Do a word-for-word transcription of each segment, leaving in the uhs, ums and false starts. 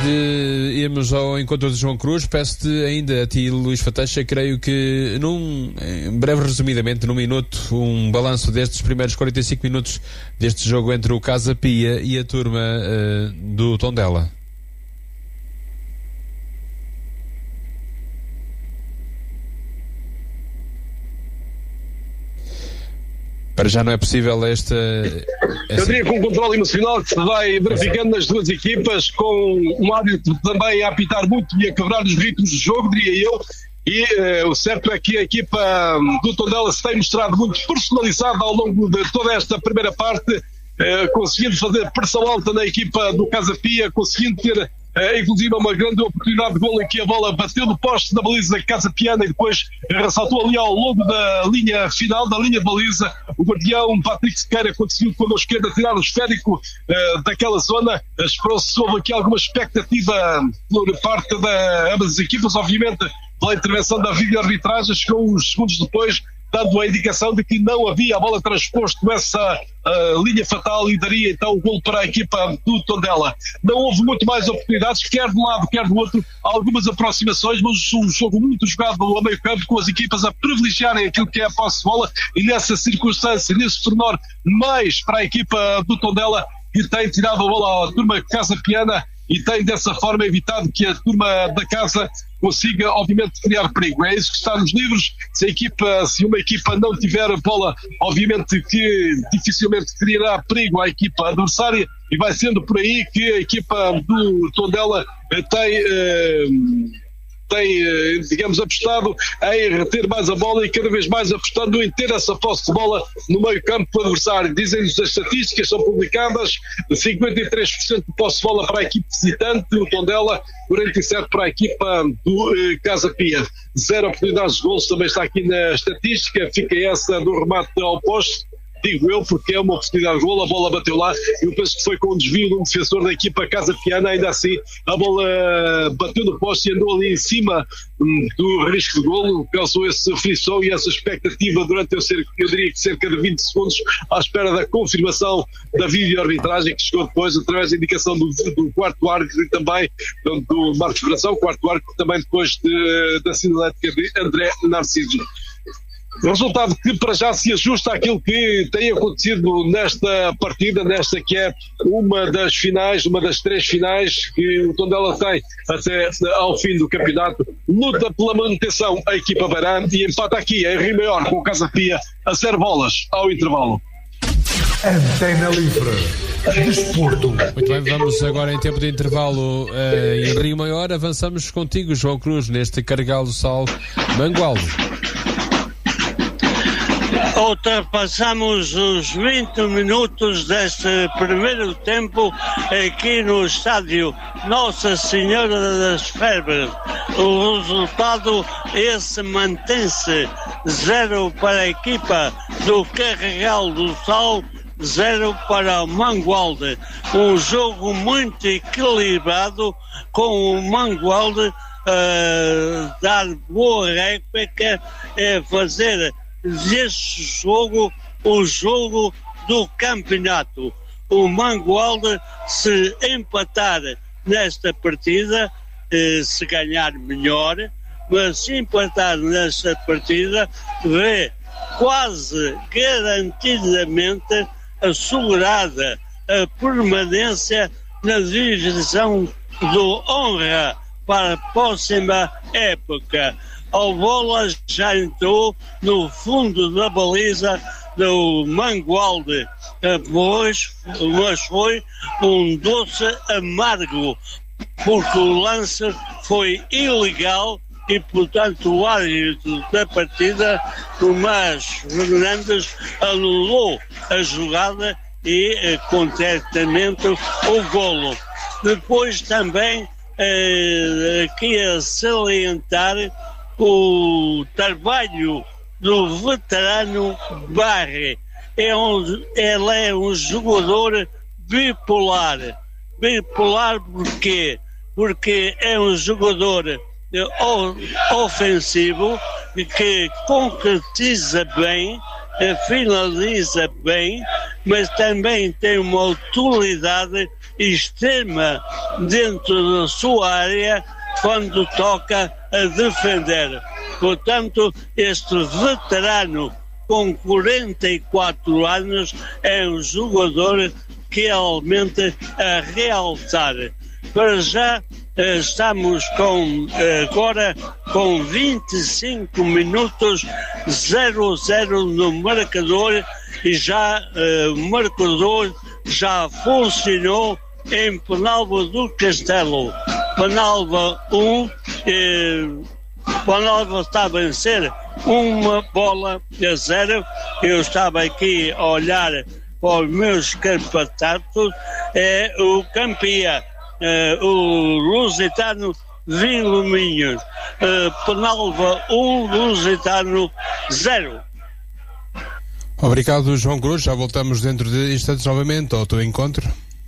de irmos ao encontro de João Cruz, peço-te ainda a ti, Luís Fateixa, creio que num, em breve, resumidamente, num minuto, um balanço destes primeiros quarenta e cinco minutos deste jogo entre o Casa Pia e a turma uh, do Tondela. Para já não é possível esta... esta... Eu diria com um controle emocional que se vai verificando nas duas equipas, com um árbitro também a apitar muito e a quebrar os ritmos do jogo, diria eu, e uh, o certo é que a equipa do Tondela se tem mostrado muito personalizada ao longo de toda esta primeira parte, uh, conseguindo fazer pressão alta na equipa do Casa Pia, conseguindo ter Uh, inclusive uma grande oportunidade de golo em que a bola bateu no poste da baliza Casa Piana e depois ressaltou ali ao longo da linha final, da linha de baliza. O guardião Patrick Sequeira conseguiu com a mão esquerda tirar o esférico uh, daquela zona. Esperou-se, houve aqui alguma expectativa por parte de ambas as equipas, obviamente pela intervenção da vídeo-arbitragem. Chegou uns segundos depois, dando a indicação de que não havia a bola transposto essa uh, linha fatal e daria então o golo para a equipa do Tondela. Não houve muito mais oportunidades, quer de um lado, quer do outro, algumas aproximações, mas um jogo muito jogado ao meio campo, com as equipas a privilegiarem aquilo que é a posse de bola, e nessa circunstância, nesse pormenor, mais para a equipa do Tondela, que tem tirado a bola à turma Casa Piana e tem dessa forma evitado que a turma da casa consiga, obviamente, criar perigo. É isso que está nos livros. Se a equipa, se uma equipa não tiver a bola, obviamente que dificilmente criará perigo à equipa adversária, e vai sendo por aí que a equipa do Tondela tem, eh, tem eh, digamos, apostado em reter mais a bola e cada vez mais apostando em ter essa posse de bola no meio campo do adversário. Dizem-nos as estatísticas, são publicadas, cinquenta e três por cento de posse de bola para a equipe visitante, o Tondela, quarenta e sete por cento para a equipa do eh, Casa Pia. Zero oportunidades de gols também está aqui na estatística, fica essa do remate ao poste, digo eu, porque é uma oportunidade de golo, a bola bateu lá, eu penso que foi com um desvio de um defensor da equipa Casa Piana, ainda assim a bola bateu no poste e andou ali em cima hum, do risco de golo, causou esse frição e essa expectativa durante, eu, ser, eu diria que cerca de vinte segundos, à espera da confirmação da vídeo-arbitragem, que chegou depois através da indicação do, do quarto árbitro e também do Marcos Coração, quarto árbitro, também depois de, da sinalética de André Narciso. Resultado que para já se ajusta àquilo que tem acontecido nesta partida, nesta que é uma das finais, uma das três finais que o Tondela tem até ao fim do campeonato. Luta pela manutenção a equipa Beirã e empata aqui em Rio Maior com o Casa Pia a zero bolas ao intervalo. Antena Livre. Desporto. Muito bem, vamos agora em tempo de intervalo uh, em Rio Maior. Avançamos contigo, João Cruz, neste Carregal do Sal Mangualde. Ultrapassamos os vinte minutos deste primeiro tempo aqui no estádio Nossa Senhora das Ferbas. O resultado esse mantém-se: zero para a equipa do Carregal do Sal, zero para o Mangualde. Um jogo muito equilibrado, com o Mangualde uh, dar boa réplica, é fazer deste jogo o jogo do campeonato. O Mangualde, se empatar nesta partida, eh, se ganhar melhor, mas se empatar nesta partida, vê quase garantidamente assegurada a permanência na divisão do Honra para a próxima época. A bola já entrou no fundo da baliza do Mangualde, pois, mas foi um doce amargo, porque o lance foi ilegal e, portanto, o árbitro da partida, Tomás Fernandes, anulou a jogada e, concretamente, o golo. Depois também, eh, aqui a salientar o trabalho do veterano Barre. É um, ele é um jogador bipolar. Bipolar porquê? Porque é um jogador ofensivo que concretiza bem, finaliza bem, mas também tem uma utilidade extrema dentro da sua área quando toca a defender. Portanto, este veterano com quarenta e quatro anos é um jogador que realmente a realçar. Para já estamos com, agora com vinte e cinco minutos, zero a zero no marcador, e já o marcador já funcionou em Penalva do Castelo. Penalva um, eh, Penalva está a vencer uma bola a zero. Eu estava aqui a olhar para os meus campeonatos, é o campeão, é, o Lusitano Vilminhos, é, Penalva um, Lusitano zero. Obrigado, João Cruz. Já voltamos dentro de instantes novamente ao teu encontro.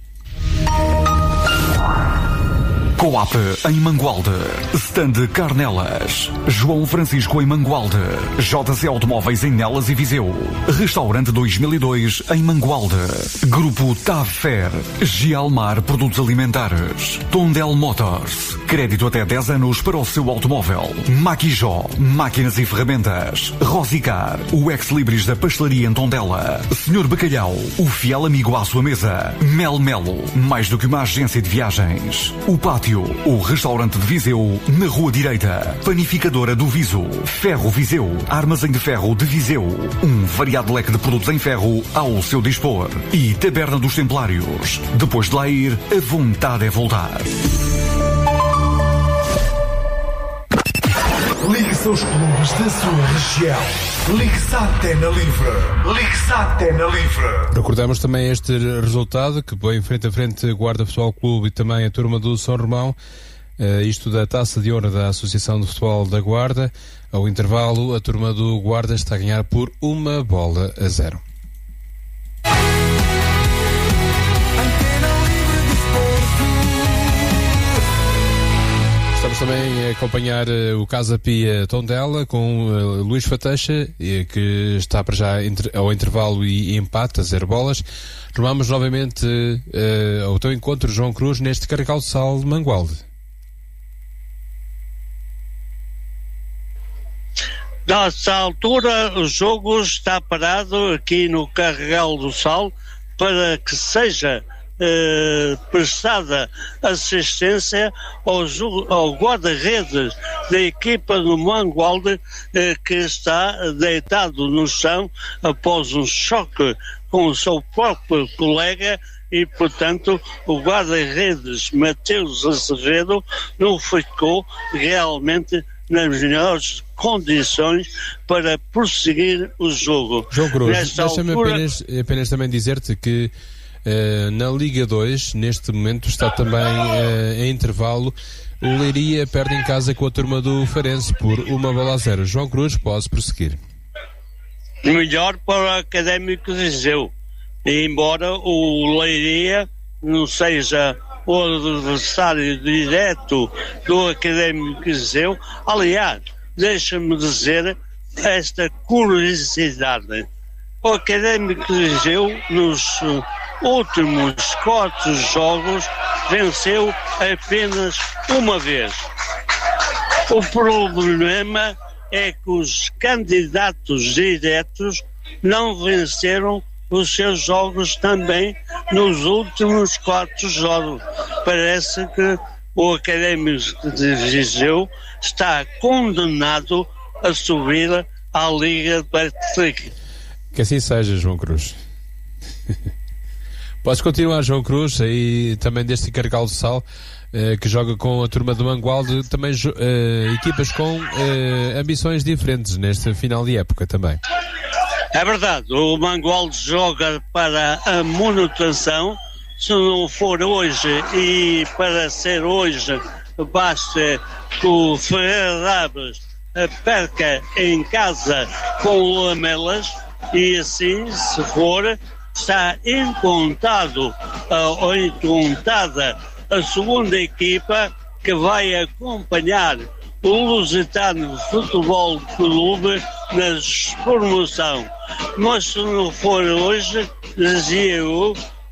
Coap em Mangualde, Stand Carnelas, João Francisco em Mangualde, J C Automóveis em Nelas e Viseu, Restaurante dois mil e dois em Mangualde, Grupo Tavfer, Gialmar Produtos Alimentares, Tondel Motors, crédito até dez anos para o seu automóvel, Maquijó, máquinas e ferramentas, Rosicar, o ex-libris da pastelaria em Tondela, Senhor Bacalhau, o fiel amigo à sua mesa, Mel Melo, mais do que uma agência de viagens, o Pátio, o restaurante de Viseu, na Rua Direita, Panificadora do Viso, Ferro Viseu, Armazém de Ferro de Viseu, um variado leque de produtos em ferro ao seu dispor, e Taberna dos Templários. Depois de lá ir, a vontade é voltar. Ligue-se aos clubes da sua região. Ligue-se à Antena Livre. Ligue-se à Antena Livre. Recordamos também este resultado que põe frente a frente Guarda Futebol Clube e também a turma do São Romão, uh, isto da Taça de Honra da Associação de Futebol da Guarda. Ao intervalo, a turma do Guarda está a ganhar por uma bola a zero. Estamos também a acompanhar uh, o Casa Pia Tondela com uh, Luís Fateixa, uh, que está para já entre, ao intervalo e, e empate a zero bolas. Tomamos novamente uh, ao teu encontro, João Cruz, neste Carregal de Sal de Mangualde. Nessa altura, o jogo está parado aqui no Carregal do Sal para que seja Eh, prestada assistência ao, ao guarda-redes da equipa do Mangualde, eh, que está deitado no chão após um choque com o seu próprio colega, e portanto o guarda-redes Mateus Azevedo não ficou realmente nas melhores condições para prosseguir o jogo. João Cruz, deixa-me altura... apenas, apenas também dizer-te que Uh, na Liga dois, neste momento, está também uh, em intervalo. O Leiria perde em casa com a turma do Farense por uma bola a zero. João Cruz, pode prosseguir. Melhor para o Académico de Viseu, embora o Leiria não seja o adversário direto do Académico de Viseu. Aliás, deixa-me dizer esta curiosidade: o Académico de Viseu, nos últimos quatro jogos, venceu apenas uma vez. O problema é que os candidatos diretos não venceram os seus jogos também nos últimos quatro jogos. Parece que o Académico de Viseu está condenado a subir à Liga de Betflick. Que assim seja, João Cruz. Podes continuar, João Cruz, aí também deste Carregal do Sal, eh, que joga com a turma do Mangualde, também eh, equipas com eh, ambições diferentes neste final de época também. É verdade, o Mangualde joga para a manutenção. Se não for hoje, e para ser hoje, basta que o Ferreira Daves perca em casa com o Lamelas, e assim, se for, está encontrado ou encontrada a segunda equipa que vai acompanhar o Lusitano Futebol Clube na promoção. Mas se não for hoje, dizia eu,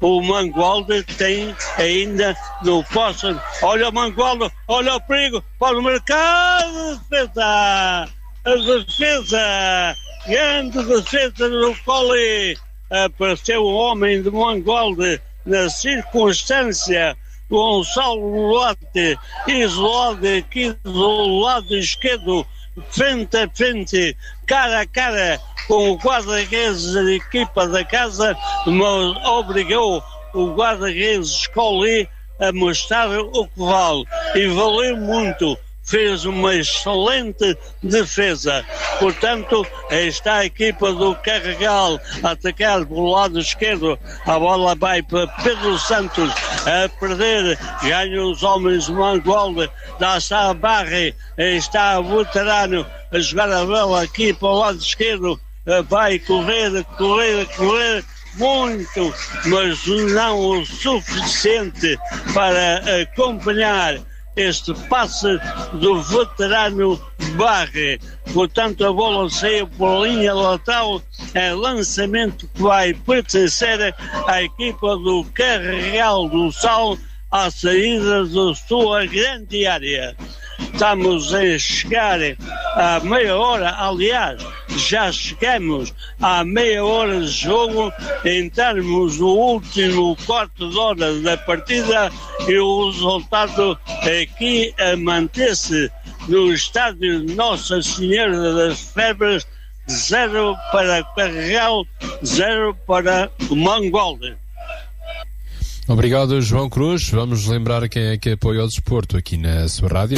o Mangualde tem ainda no posto. Olha o Mangualde, olha o perigo, para o mercado, defesa, a defesa, grande defesa do Colli. Apareceu o homem de Mangualde na circunstância. Gonçalo Lote, isolado aqui do lado esquerdo, frente a frente, cara a cara com o guarda-redes da equipa da casa, mas obrigou o guarda-redes Colli a mostrar o que vale, e valeu muito. Fez uma excelente defesa. Portanto, está a equipa do Carregal a atacar pelo lado esquerdo. A bola vai para Pedro Santos a perder. Ganha os homens de Mangualde. Lá está a Barre. Está o veterano a jogar a bola aqui para o lado esquerdo. Vai correr, correr, correr. Muito, mas não o suficiente para acompanhar este passe do veterano Barre. Portanto, a bola saiu por linha lateral, é lançamento que vai pertencer à equipa do Carregal do Sal, à saída da sua grande área. Estamos a chegar à meia hora, aliás, já chegamos à meia hora de jogo, entramos no último quarto de hora da partida e o resultado aqui a manter-se no estádio Nossa Senhora das Febres, zero para Carregal, zero para Mangualde. Obrigado, João Cruz. Vamos lembrar quem é que apoia o desporto aqui na sua rádio.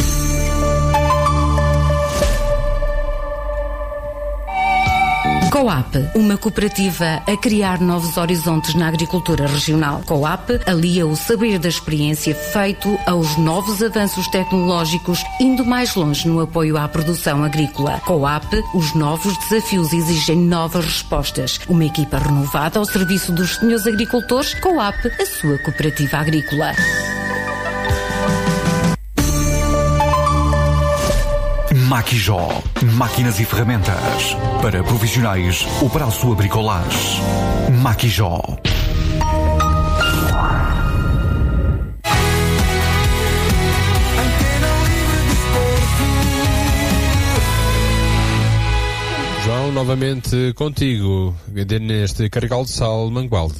Coap, uma cooperativa a criar novos horizontes na agricultura regional. Coap alia o saber da experiência feito aos novos avanços tecnológicos, indo mais longe no apoio à produção agrícola. Coap, os novos desafios exigem novas respostas. Uma equipa renovada ao serviço dos senhores agricultores. Coap, a sua cooperativa agrícola. Maquijó, máquinas e ferramentas para profissionais ou para a sua bricolagem. Maquijó. João, novamente contigo, vender neste Carregal de Sal Mangualde.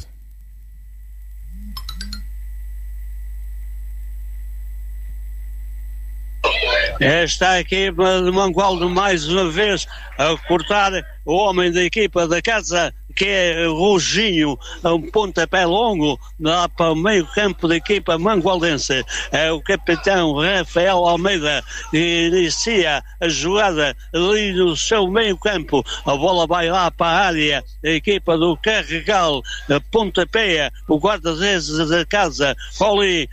Está a equipa de Mangualde mais uma vez a cortar o homem da equipa da casa, que é Roginho, a um pontapé longo lá para o meio campo da equipa mangualdense. É o capitão Rafael Almeida que inicia a jogada ali no seu meio campo. A bola vai lá para a área, a equipa do Carregal a pontapé, o guarda-redes da casa Colli,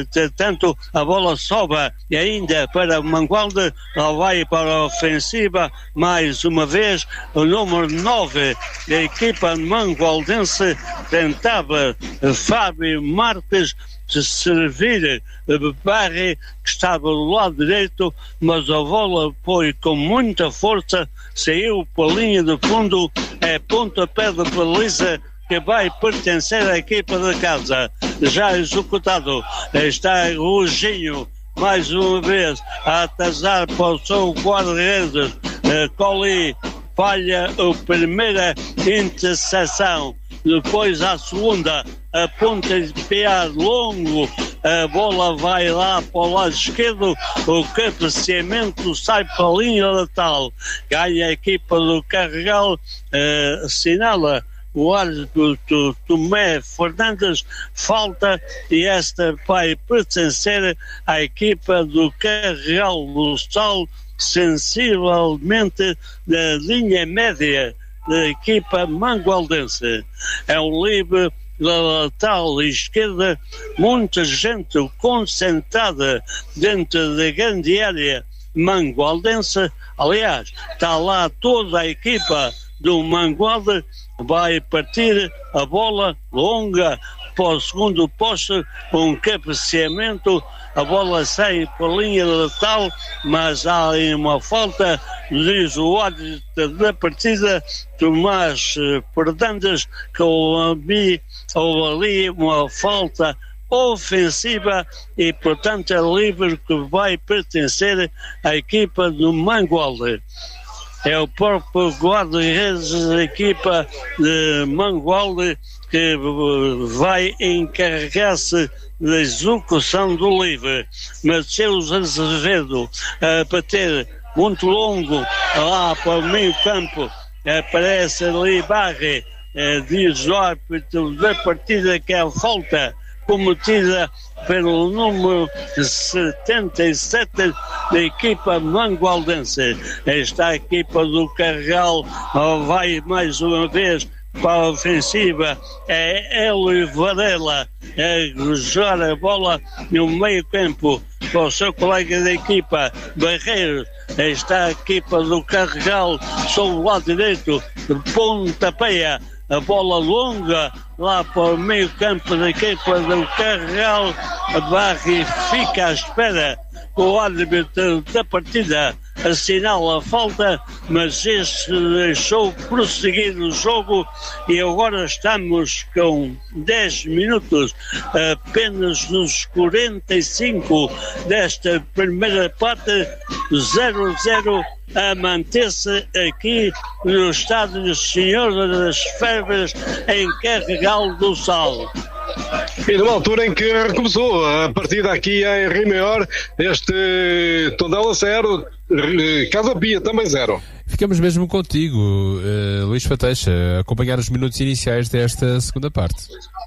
tanto a bola sobra e ainda para Mangualde, ela vai para a ofensiva mais uma vez. O número nove da equipa mangualdense tentava Fábio Marques de servir Barre, que estava do lado direito, mas a bola foi com muita força, saiu para a linha de fundo, é pontapé de baliza que vai pertencer à equipa da casa. Já executado está Roginho mais uma vez a atrasar para o seu guarda-redes. Colli falha a primeira interseção, depois a segunda, a ponta de pé longo, a bola vai lá para o lado esquerdo, o cabeceamento sai para a linha lateral, ganha a equipa do Carregal, uh, assinala o árbitro Tomé Fernandes, falta, e esta vai pertencer à equipa do Carregal do Sal, sensivelmente da linha média da equipa mangualdense. É um livre da lateral esquerda, muita gente concentrada dentro da grande área mangualdense. Aliás, está lá toda a equipa do Mangualde, vai partir a bola longa para o segundo poste, um cabeceamento, a bola sai para a linha letal, mas há ali uma falta, diz o árbitro da partida, Tomás Fernandes, que houve ali uma falta ofensiva e, portanto, é livre que vai pertencer à equipa do Mangualde. É o próprio guarda-redes da equipa de Mangualde que vai encarregar-se da execução do livre. Mateus Azevedo a bater muito longo lá para o meio campo, aparece ali Barre, diz o árbitro da partida que é a falta cometida pelo número setenta e sete da equipa mangualdense. Esta equipa do Carregal vai mais uma vez para a ofensiva, é Hélio Varela a jogar a bola no meio campo para o seu colega da equipa Barreiros. Está a equipa do Carregal sobre o lado direito, de pontapeia a bola longa lá para o meio campo da equipa do Carregal. A Barre fica à espera que o árbitro da partida assinala a falta, mas este deixou prosseguir o jogo e agora estamos com dez minutos apenas nos quarenta e cinco desta primeira parte, zero a zero a manter-se aqui no estádio Senhor das Fervas em Carregal do Sal. E numa altura em que recomeçou a partida aqui em Rio Maior, este Tondela zero, Casa Pia também zero. Ficamos mesmo contigo, uh, Luís Fateixa, a acompanhar os minutos iniciais desta segunda parte.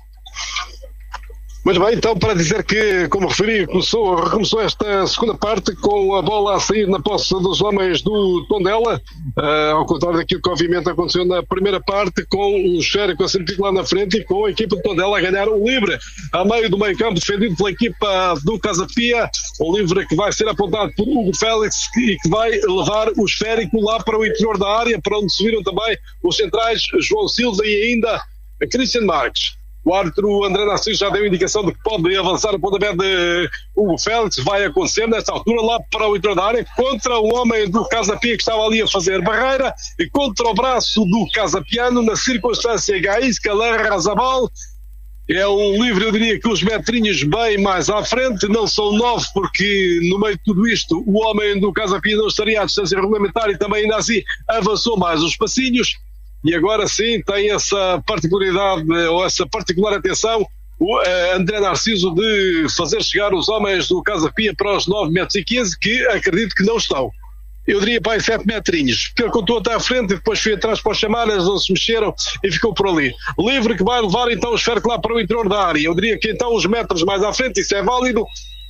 Muito bem, então, para dizer que, como referi, começou, recomeçou esta segunda parte com a bola a sair na posse dos homens do Tondela, uh, ao contrário daquilo que obviamente aconteceu na primeira parte, com o esférico a ser titular na frente e com a equipa de Tondela a ganhar um livre a meio do meio campo, defendido pela equipa do Casa Pia, um livre que vai ser apontado por Hugo Félix e que vai levar o esférico lá para o interior da área, para onde subiram também os centrais João Silva e ainda Christian Marques. O árbitro André Narciso já deu indicação de que pode avançar o pontapé de Hugo Félix. Vai acontecer nesta altura lá para o interior da área, contra o homem do Casa Pia que estava ali a fazer barreira e contra o braço do Casapiano na circunstância Gaisca Larrazabal. É um livre, eu diria que uns metrinhos bem mais à frente, não são nove, porque no meio de tudo isto o homem do Casa Pia não estaria à distância regulamentar e também ainda assim avançou mais os passinhos. E agora sim tem essa particularidade, ou essa particular atenção, o uh, André Narciso, de fazer chegar os homens do Casa Pia para os nove metros e quinze, que acredito que não estão. Eu diria para aí sete metrinhos, porque ele contou até à frente e depois foi atrás para os chamadas, não se mexeram e ficou por ali. Livre que vai levar então o esférico lá para o interior da área. Eu diria que então os metros mais à frente, isso é válido,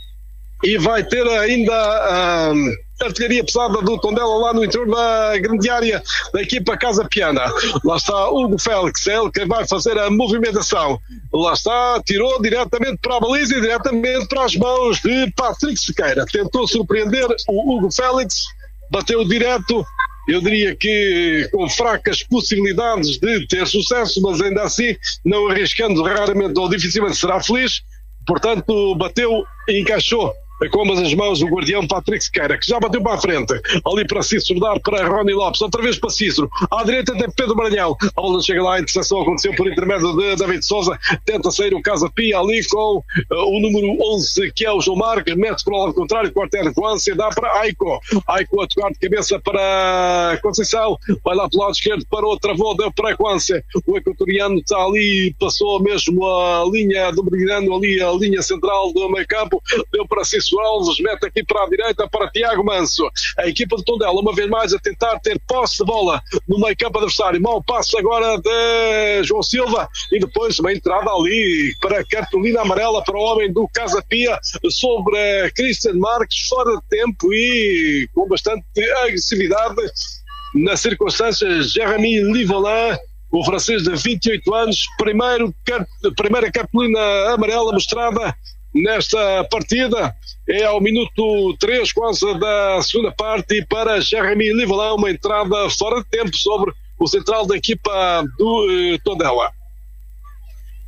e vai ter ainda a uh, artilharia pesada do Tondela lá no interior da grande área da equipa Casa Piana. Lá está Hugo Félix, é ele que vai fazer a movimentação. Lá está, tirou diretamente para a baliza e diretamente para as mãos de Patrick Sequeira. Tentou surpreender o Hugo Félix, bateu direto, eu diria que com fracas possibilidades de ter sucesso, mas ainda assim não arriscando raramente ou dificilmente será feliz. Portanto, bateu e encaixou com ambas as mãos o guardião Patrick Sequeira, que já bateu para a frente, ali para Cícero, dar para Rony Lopes, outra vez para Cícero, à direita tem Pedro Maranhão, a bola chega lá, a interseção aconteceu por intermédio de David Sousa, tenta sair o Casa Pia ali com uh, o número onze, que é o João Marques, mete para o lado contrário, quarto Guância, dá para Aiko, Aiko a tocar de cabeça para Conceição, vai lá pelo lado esquerdo, parou, travou, deu para Guância, o equatoriano está ali, passou mesmo a linha, dominando ali a linha central do meio campo, deu para Cícero Alves, mete aqui para a direita para Tiago Manso. A equipa de Tondela, uma vez mais, a tentar ter posse de bola no meio campo adversário. Mau passo agora de João Silva e depois uma entrada ali para a cartolina amarela para o homem do Casa Pia sobre Christian Marques, fora de tempo e com bastante agressividade. Nas circunstâncias, Jérémy Livolan, o francês de vinte e oito anos, primeiro, primeira cartolina amarela mostrada nesta partida, é ao minuto três quase da segunda parte, e para Jérémy Livolan uma entrada fora de tempo sobre o central da equipa do uh, Tondela.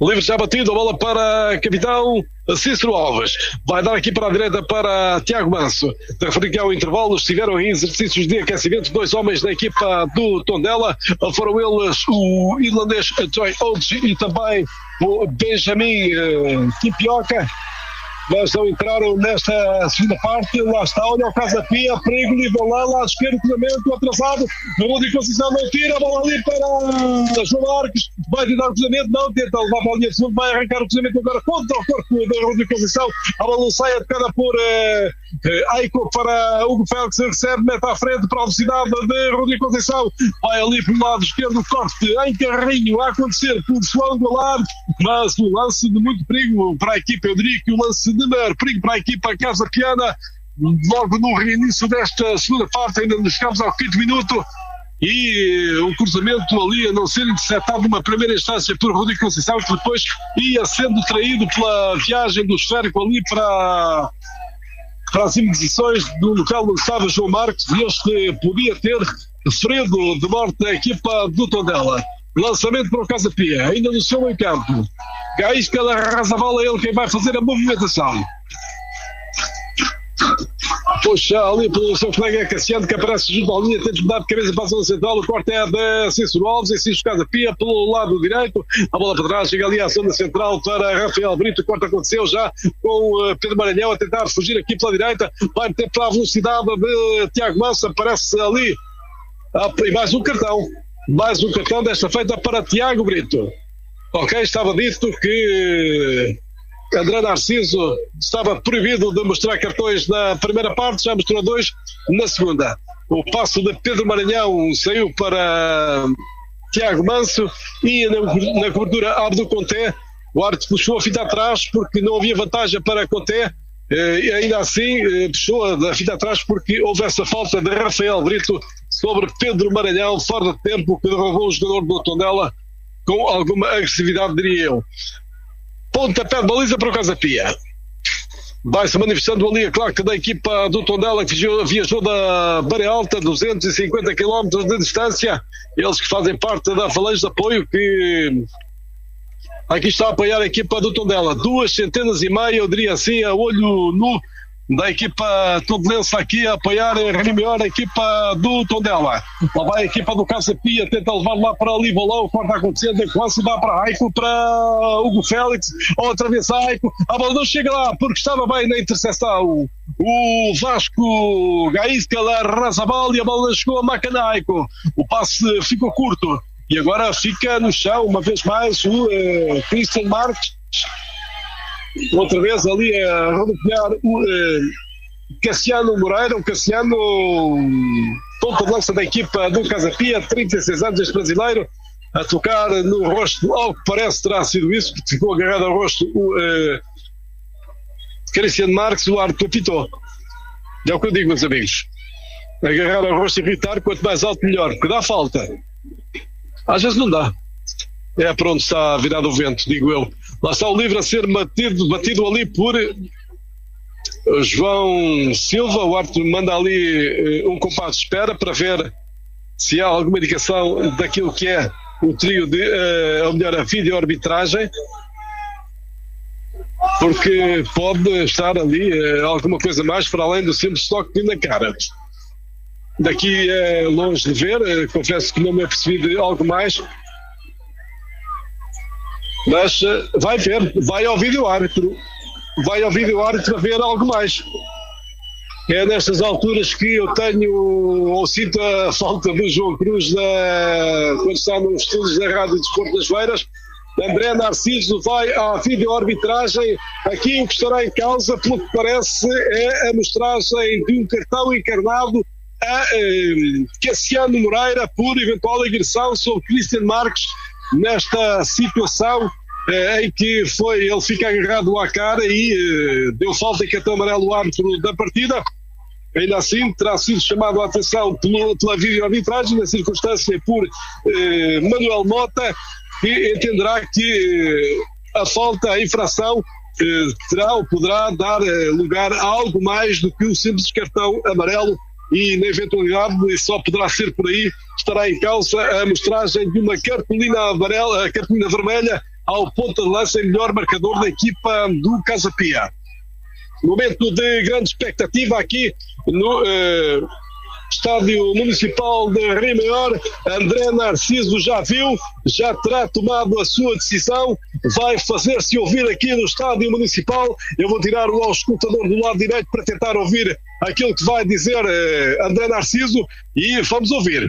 livre já batido, a bola para capitão Cícero Alves. Vai dar aqui para a direita para Tiago Manso. De referir que ao intervalo estiveram em exercícios de aquecimento dois homens da equipa do Tondela. Foram eles o irlandês Joy Oates e também o Benjamin uh, Kipioca. Mas não entraram nesta segunda parte. Lá está, olha o Casa Pia, perigo, nível lá, lá esquerdo, cruzamento atrasado. O Rudi Conceição não tira, a bola ali para João Marques. Vai tentar o cruzamento, não tenta levar a bola de fundo, vai arrancar o cruzamento agora contra o corpo do Rudi Conceição. A bola sai, atacada por uh, uh, Aiko para Hugo Félix, recebe, mete à frente para a velocidade de Rudi Conceição. Vai ali pelo lado esquerdo, corte em carrinho a acontecer por João Goulart, mas um lance de muito perigo para a equipa. Eu diria que o lance de maior perigo para a equipa Casa Piana, logo no reinício desta segunda parte, ainda nos chegamos ao quinto minuto, e o cruzamento ali a não ser interceptado numa primeira instância por Rodrigo Conceição, que depois ia sendo traído pela viagem do esférico ali para, para as imediações do local onde estava João Marques, e este podia ter ferido de morte a equipa do Tondela. Lançamento para o Casa Pia, ainda no seu meio campo. Gaisca arrasa a bola, ele quem vai fazer a movimentação. Puxa ali pelo seu colega Cassiano, que aparece junto à linha, tenta mudar de cabeça para a zona central. O corte é de Cícero Alves, e Cícero Casa Pia pelo lado direito. A bola para trás, chega ali à zona central para Rafael Brito. O corte aconteceu já com uh, Pedro Maranhão a tentar fugir aqui pela direita. Vai meter para a velocidade de Tiago Manso, aparece ali. Ah, e mais um cartão. Mais um cartão, desta feita para Tiago Brito. Ok, estava dito que André Narciso estava proibido de mostrar cartões na primeira parte, já mostrou dois na segunda. O passo de Pedro Maranhão saiu para Tiago Manso, e na, na cobertura Abdo Conté, o árbitro puxou a fita atrás porque não havia vantagem para Conté. E ainda assim puxou a fita atrás porque houve essa falta de Rafael Brito sobre Pedro Maranhão, fora de tempo, que derrubou o jogador do Tondela com alguma agressividade, diria eu. Pontapé de baliza para o Casa Pia. Vai-se manifestando ali a claque da equipa do Tondela, que viajou da Beira Alta, duzentos e cinquenta quilómetros de distância. Eles que fazem parte da falange de apoio, que aqui está a apoiar a equipa do Tondela. Duas centenas e meia, eu diria assim, a olho nu, da equipa tondelense aqui a apoiar em melhor a equipa do Tondela. Lá vai a equipa do Casa Pia, tenta levar lá para Livolão, corta acontecendo, quase dá para Aiko, para Hugo Félix, outra vez Aiko, a bola não chega lá porque estava bem na interseção. O Vasco Gaisca lá arrasa a bola e a bola chegou a Macana Aiko. O passe ficou curto e agora fica no chão uma vez mais o uh, Christian Marques. Outra vez ali a rodopiar o uh, Cassiano Moreira, o Cassiano, ponta de lança da equipa do Casa Pia, trinta e seis anos, este brasileiro, a tocar no rosto, ao que parece terá sido isso, porque ficou agarrado ao rosto o uh, Cristiano Marques, o árbitro apitou. É o que eu digo, meus amigos. Agarrar ao rosto e irritar, quanto mais alto melhor, porque dá falta. Às vezes não dá. É para onde está virado o vento, digo eu. Lá está o livre a ser batido, batido ali por João Silva. O árbitro manda ali um compasso de espera para ver se há alguma indicação daquilo que é o trio de, uh, ou melhor, a vídeo-arbitragem, porque pode estar ali uh, alguma coisa mais para além do simples toque na cara. Daqui é uh, longe de ver, uh, confesso que não me apercebi de algo mais. Mas uh, vai ver, vai ao vídeo-árbitro, vai ao vídeo-árbitro a ver algo mais. É nestas alturas que eu tenho, ou sinto a falta do João Cruz na, quando está nos estudos da Rádio Desporto das Beiras. André Narciso vai à vídeo-arbitragem. Aqui o que estará em causa, pelo que parece, é a mostragem de um cartão encarnado a eh, Cassiano Moreira por eventual agressão sobre Cristian Marques, nesta situação eh, em que foi, ele fica agarrado à cara e eh, deu falta em cartão amarelo ao árbitro da partida. Ainda assim terá sido chamado a atenção pela, pela vídeo-arbitragem, na circunstância por eh, Manuel Mota, que entenderá que eh, a falta, a infração eh, terá ou poderá dar eh, lugar a algo mais do que o simples cartão amarelo, e na eventualidade só poderá ser por aí, estará em causa a mostragem de uma cartolina amarela, a cartolina vermelha ao ponta de lança e melhor marcador da equipa do Casa Pia. Momento de grande expectativa aqui no uh, Estádio Municipal de Rio Maior. André Narciso já viu, já terá tomado a sua decisão, vai fazer-se ouvir aqui no Estádio Municipal. Eu vou tirar o auscultador do lado direito para tentar ouvir aquilo que vai dizer uh, André Narciso, e vamos ouvir.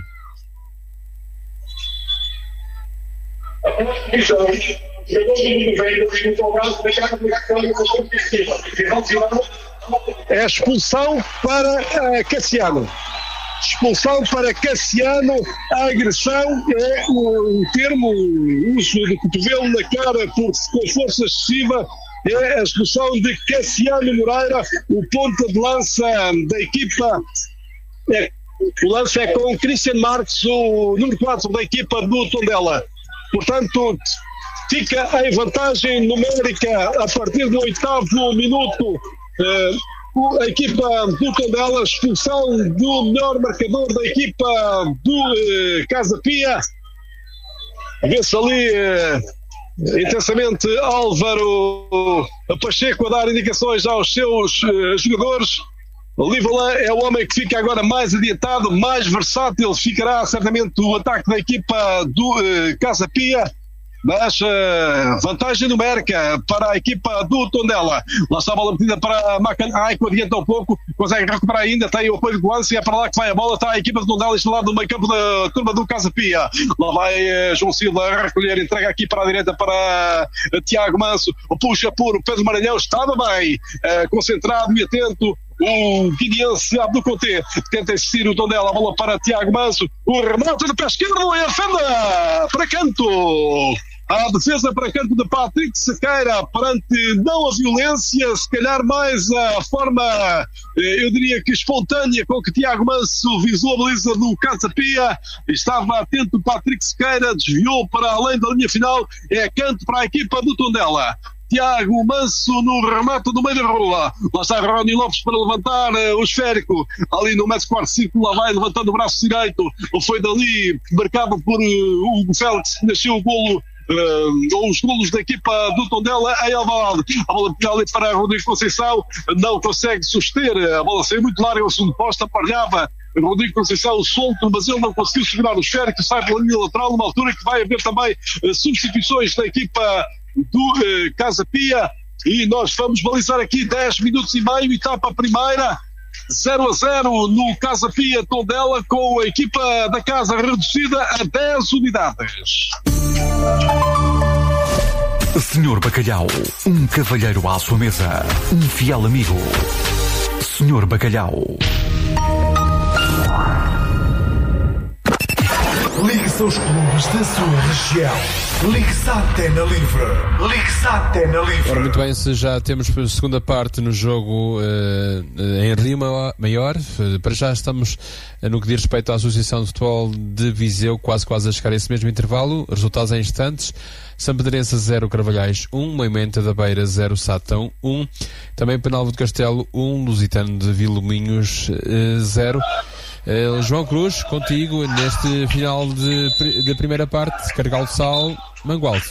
É expulsão para uh, Cassiano. Expulsão para Cassiano. A agressão é um termo, uso de cotovelo na cara por, com força excessiva. É a expulsão de Cassiano Moreira, o ponta de lança da equipa. É, o lance é com Christian Marques, o número quatro da equipa do Tondela. Portanto, fica em vantagem numérica a partir do oitavo minuto. Uh, a equipa do Tondela, expulsão do melhor marcador da equipa do uh, Casa Pia. Vê-se ali uh, intensamente Álvaro Pacheco a dar indicações aos seus uh, jogadores. O Livola é o homem que fica agora mais adiantado, mais versátil. Ficará certamente o ataque da equipa do uh, Casa Pia. Mas uh, vantagem numérica para a equipa do Tondela. Lá está a bola metida para Macan. Ai, que adianta um pouco, consegue recuperar ainda, tem o apoio de Guance, é para lá que vai a bola. Está a equipa do Tondela instalada no meio campo da turma do Casa Pia. Lá vai uh, João Silva a recolher, entrega aqui para a direita para uh, Tiago Manso. Puxa por Pedro Maranhão, estava bem, uh, concentrado e atento. O guineense Abdul Conte tenta insistir o Tondela, a bola para Tiago Manso. O remate de pé esquerdo e a defesa para canto. A defesa para canto de Patrick Sequeira, perante não a violência, se calhar mais a forma, eu diria que espontânea, com que Tiago Manso visou a baliza do Casa Pia. Estava atento Patrick Sequeira, desviou para além da linha final. É canto para a equipa do Tondela. Tiago Manso no remate do meio da rua. Lá está Rony Lopes para levantar uh, o esférico. Ali no metro quarto círculo, lá vai levantando o braço direito. Foi dali, marcado por uh, Hugo Félix, que nasceu o golo. Uh, os golos da equipa do Tondela em Alvalade. A bola ali para Rodrigo Conceição, não consegue suster. A bola saiu muito larga, o segundo posto aparelhava Rodrigo Conceição solto, mas ele não conseguiu segurar o esférico. Sai pela linha lateral, numa altura que vai haver também uh, substituições da equipa do uh, Casa Pia, e nós vamos balizar aqui dez minutos e meio, etapa primeira, zero a zero no Casa Pia Tondela, com a equipa da casa reduzida a dez unidades. senhor Bacalhau, um cavalheiro à sua mesa, um fiel amigo. senhor Bacalhau. Ligue-se aos clubes da sua região. Ligue-se à Antena Livre. Ligue-se à Antena Livre. Ora, muito bem, se já temos a segunda parte no jogo uh, em Rio Maior, uh, para já estamos uh, no que diz respeito à Associação de Futebol de Viseu, quase quase a chegar a esse mesmo intervalo. Resultados em instantes: Sampedrense zero, Carvalhais um, Moimenta da Beira zero, Sátão um, também Penalva de Castelo um, Lusitano de Vilominhos zero. Uh, João Cruz, contigo neste final de, de primeira parte. Carregal de Sal, Mangualde.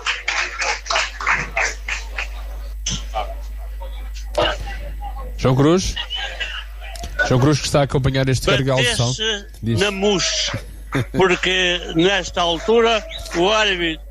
João Cruz João Cruz que está a acompanhar este Carregal de Sal na mousse, porque nesta altura o árbitro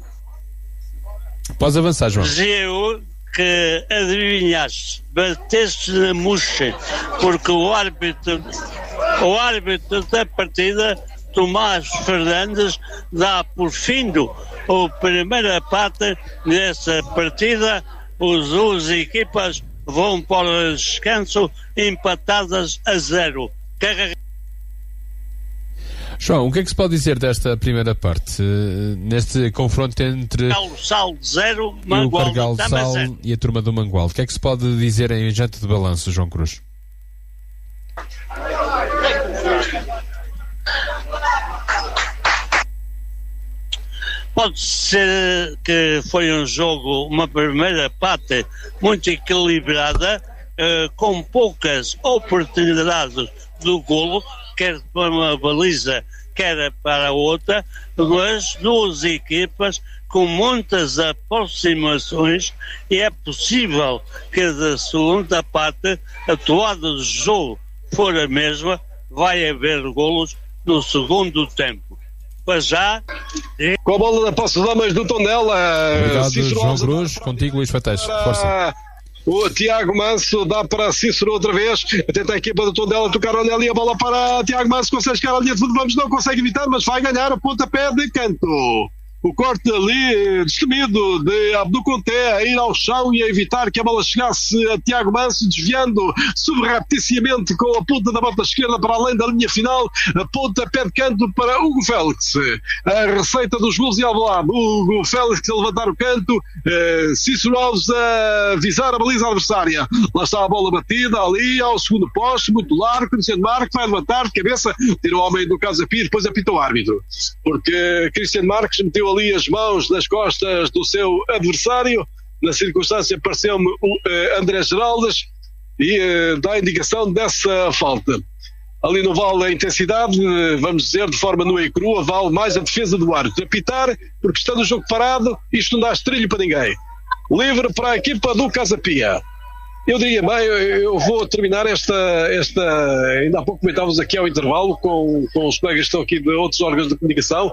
pode avançar, João. Dizia que adivinhaste, bateste na mousse, porque o árbitro O árbitro da partida, Tomás Fernandes, dá por findo a primeira parte dessa partida. As duas equipas vão para o descanso empatadas a zero. Carrega... João, o que é que se pode dizer desta primeira parte? Uh, neste confronto entre o Sal zero, o Carregal de Sal e a turma do Mangualde. O que é que se pode dizer em jante de balanço, João Cruz? Pode ser que foi um jogo, uma primeira parte muito equilibrada, eh, com poucas oportunidades do golo, quer para uma baliza, quer para a outra, mas duas equipas com muitas aproximações, e é possível que da segunda parte a toada do jogo for a mesma, vai haver golos no segundo tempo. Para já... Com a bola na posse de damas do Tondela. Obrigado, João Cruz. Contigo, Luís Fateixa. Força. O Tiago Manso dá para Cícero outra vez. Tenta a equipa do Tondela tocar ali a bola para Tiago Manso. Consegue chegar à linha de fundo. Vamos, não consegue evitar, mas vai ganhar o pontapé de canto. O corte ali, destemido de Abdu Conté a ir ao chão e a evitar que a bola chegasse a Tiago Manso, desviando subrepticiamente com a ponta da bota esquerda para além da linha final, a ponta pé de canto para Hugo Félix. A receita dos gols de Alvalade, Hugo Félix a levantar o canto, eh, Cícero Alves a visar a baliza adversária. Lá está a bola batida ali ao segundo poste, muito largo, Cristiano Marques vai levantar de cabeça, tira o homem do Casa Pires, depois apita o árbitro, porque Cristiano Marques meteu ali as mãos nas costas do seu adversário. Na circunstância pareceu-me o uh, André Geraldes e uh, dá a indicação dessa falta. Ali não vale a intensidade, uh, vamos dizer de forma nua e crua, vale mais a defesa do árbitro. Apitar, porque estando o jogo parado, isto não dá estrilho para ninguém. Livre para a equipa do Casa Pia. Eu diria bem, eu, eu vou terminar esta, esta... Ainda há pouco comentávamos aqui ao intervalo com, com os colegas que estão aqui de outros órgãos de comunicação.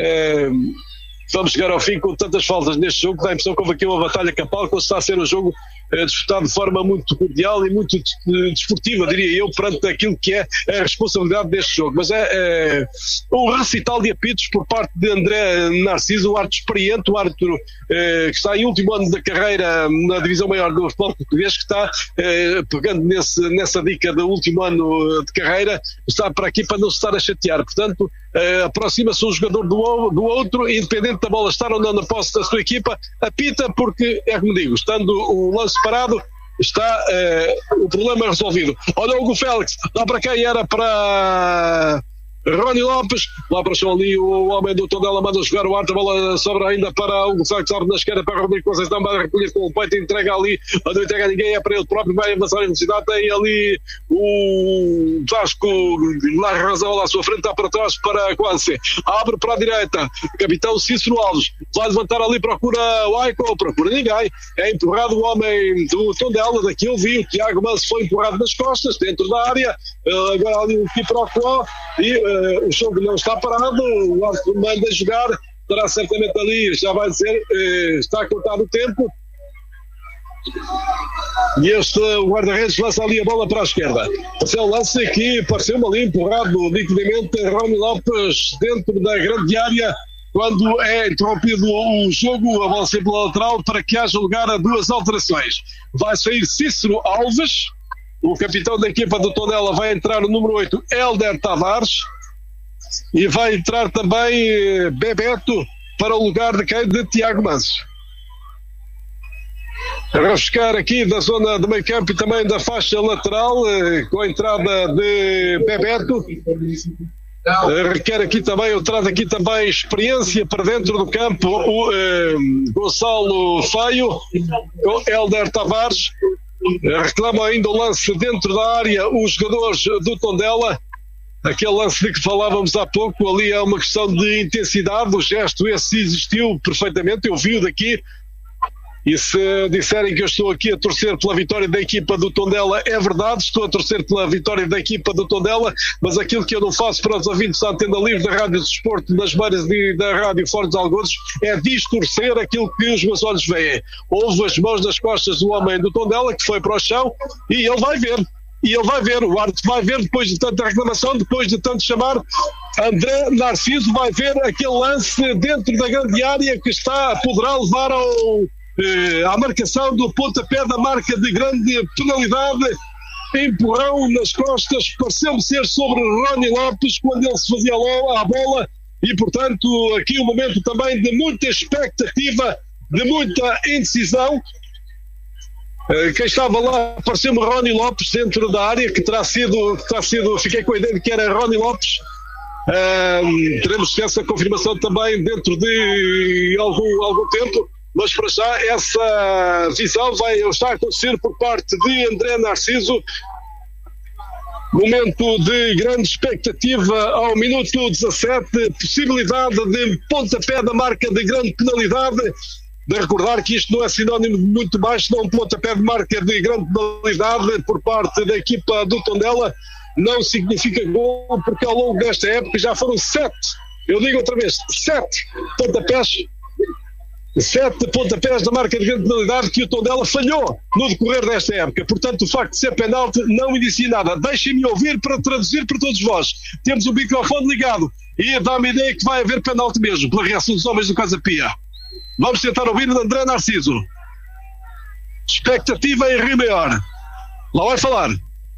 Uh, Vamos chegar ao fim com tantas faltas neste jogo, dá a impressão que houve aqui uma batalha campal, que está a ser um jogo eh, disputado de forma muito cordial e muito desportiva, diria eu, perante aquilo que é a responsabilidade deste jogo. Mas é, é um recital de apitos por parte de André Narciso, um árbitro experiente, um árbitro eh, que está em último ano da carreira na divisão maior do futebol português, que está eh, pegando nesse, nessa dica do último ano de carreira, está para aqui para não se estar a chatear. Portanto, eh, aproxima-se um jogador do, do outro, independente da bola estar ou não na posse da sua equipa, apita, porque, é como digo, estando o lance parado, está eh, o problema resolvido. Olha o Hugo Félix, lá para quem era para Rony Lopes, lá para o ali o homem do Tondela manda jogar o ar, a bola sobra ainda para o Hugo Félix, abre na esquerda para Rodrigo Conceição, vai recolher com o peito, entrega ali, não entrega a ninguém, é para ele próprio, vai avançar em velocidade, tem ali o Vasco lá razão lá à sua frente, está para trás para Quance, abre para a direita, capitão Cícero Alves, vai levantar ali, procura o Aiko, procura ninguém, é empurrado o homem do Tondela, daqui eu vi, o Tiago Manso foi empurrado nas costas, dentro da área, agora ali o Kiprocó, e uh, o jogo não está parado, o árbitro manda jogar, estará certamente ali, já vai dizer, uh, está a contar o tempo, e este guarda-redes lança ali a bola para a esquerda. Esse é o lance que pareceu-me ali empurrado nitidamente Rony Lopes dentro da grande área, quando é interrompido o jogo, a bola sempre pela lateral, para que haja lugar a duas alterações. Vai sair Cícero Alves, o capitão da equipa do Tondela, vai entrar o número oito, Hélder Tavares, e vai entrar também Bebeto para o lugar de quem? De Tiago Manso. A buscar aqui da zona do meio campo e também da faixa lateral, com a entrada de Bebeto. Requer aqui também, eu trago aqui também experiência para dentro do campo, o eh, Gonçalo Feio, com Hélder Tavares. Reclamam ainda o lance dentro da área os jogadores do Tondela, aquele lance de que falávamos há pouco. Ali é uma questão de intensidade, o gesto esse existiu perfeitamente, eu vi-o daqui, e se disserem que eu estou aqui a torcer pela vitória da equipa do Tondela, é verdade, estou a torcer pela vitória da equipa do Tondela, mas aquilo que eu não faço para os ouvintes da Antena Livre da Rádio Desporto, das beiras de, da Rádio Fortes Algodos, é distorcer aquilo que os meus olhos veem. Houve as mãos nas costas do homem do Tondela, que foi para o chão, e ele vai ver. E ele vai ver, o árbitro vai ver, depois de tanta reclamação, depois de tanto chamar, André Narciso vai ver aquele lance dentro da grande área que está, poderá levar ao... à marcação do pontapé da marca de grande penalidade, empurrão nas costas, pareceu-me ser sobre Rony Lopes quando ele se fazia lá à bola, e portanto aqui um momento também de muita expectativa, de muita indecisão. Quem estava lá pareceu-me Rony Lopes dentro da área, que terá sido, terá sido, fiquei com a ideia de que era Rony Lopes. Um, teremos essa confirmação também dentro de algum, algum tempo. Mas para já essa visão vai estar a acontecer por parte de André Narciso. Momento de grande expectativa ao minuto dezassete, possibilidade de pontapé da marca de grande penalidade. De recordar que isto não é sinónimo de muito baixo, não um pontapé de marca de grande penalidade por parte da equipa do Tondela. Não significa gol, porque ao longo desta época já foram sete, eu digo outra vez, sete pontapés, sete pontapés da marca de grande penalidade que o Tondela falhou no decorrer desta época. Portanto, o facto de ser penalti não indicia nada. Deixem-me ouvir para traduzir para todos vós. Temos o microfone ligado e dá-me a ideia que vai haver penalti mesmo, pela reação dos homens do Casa Pia. Vamos tentar ouvir o André Narciso. Expectativa em Rio Maior. Lá vai falar.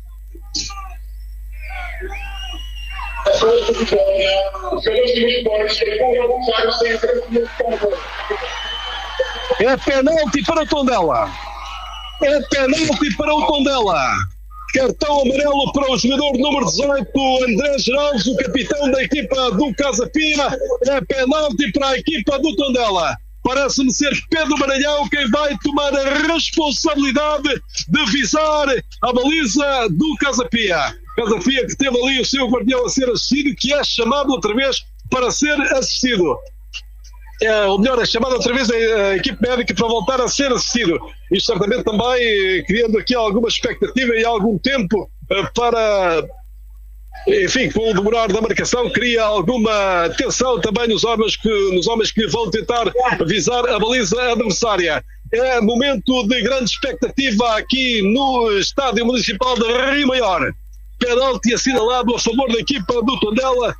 É penalti para o Tondela. É penalti para o Tondela. Cartão amarelo para o jogador número dezoito, André Geraldes, o capitão da equipa do Casa Pia. É penalti para a equipa do Tondela. Parece-me ser Pedro Maranhão quem vai tomar a responsabilidade de visar a baliza do Casa Pia. Casa Pia que teve ali o seu guardião a ser assistido, que é chamado outra vez para ser assistido. É, ou melhor, é chamado outra vez a equipe médica para voltar a ser assistido. Isto certamente também criando aqui alguma expectativa e algum tempo para... Enfim, com o demorar da marcação, cria alguma tensão também nos homens que, nos homens que vão tentar visar a baliza adversária. É momento de grande expectativa aqui no Estádio Municipal de Rio Maior. Penalti assinalado a favor da equipa do Tondela.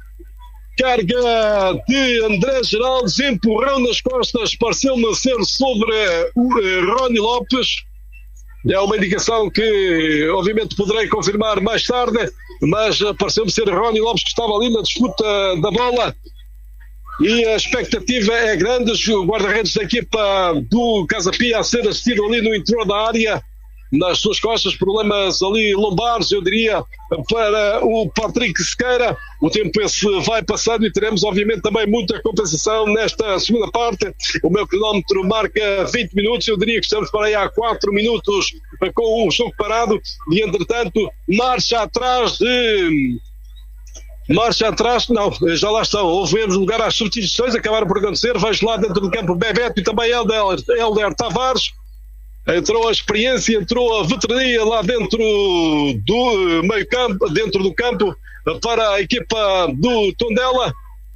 Carga de André Geraldes, empurrão nas costas, pareceu-me ser sobre o Rony Lopes. É uma indicação que obviamente poderei confirmar mais tarde, mas pareceu-me ser Rony Lopes que estava ali na disputa da bola e a expectativa é grande. O guarda-redes da equipa do Casa Pia a ser assistido ali no interior da área, nas suas costas, problemas ali lombares, eu diria, para o Patrick Sequeira. O tempo esse vai passando e teremos obviamente também muita compensação nesta segunda parte. O meu cronómetro marca vinte minutos, eu diria que estamos para aí há quatro minutos com o jogo parado e entretanto marcha atrás de... Marcha atrás, não, já lá estão. Ouvemos lugar às substituições, acabaram por acontecer. Vejo lá dentro do campo Bebeto e também Helder, Helder Tavares. Entrou a experiência, entrou a veterania lá dentro do meio campo, dentro do campo, para a equipa do Tondela.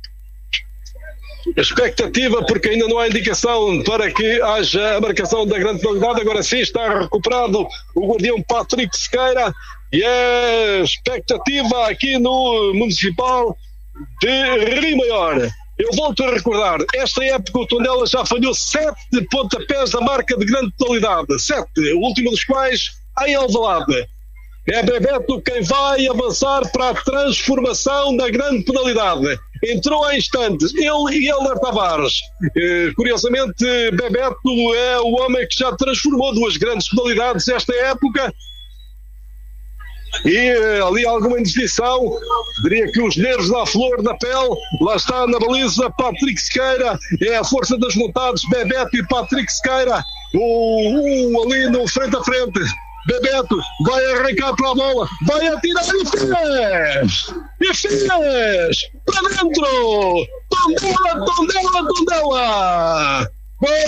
A expectativa, porque ainda não há indicação para que haja a marcação da grande penalidade. Agora sim está recuperado o guardião Patrick Sequeira. E a expectativa aqui no Municipal de Rio Maior. Eu volto a recordar, esta época o Tondela já falhou sete pontapés da marca de grande totalidade. Sete, o último dos quais em Alvalade. É Bebeto quem vai avançar para a transformação da grande penalidade. Entrou há instantes, ele e Helder Tavares. Eh, curiosamente, Bebeto é o homem que já transformou duas grandes penalidades esta época. E ali alguma indefinição, diria que os nervos da flor da pele, lá está na baliza Patrick Sequeira, é a força das vontades, Bebeto e Patrick Sequeira, um, um ali no frente a frente. Bebeto vai arrancar para a bola, vai atirar e fez! E fez! Para dentro! Tondela, Tondela, Tondela!